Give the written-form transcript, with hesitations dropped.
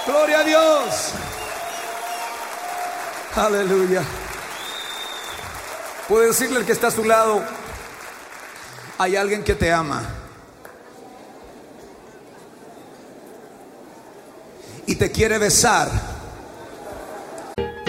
Gloria a Dios. Aleluya. Puede decirle al que está a su lado: hay alguien que te ama y te quiere besar